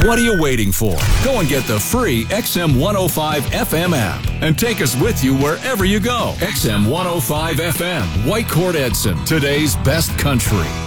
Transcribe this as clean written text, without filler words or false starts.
What are you waiting for? Go and get the free XM 105 FM app and take us with you wherever you go. XM 105 FM, Whitecourt Edson, today's best country.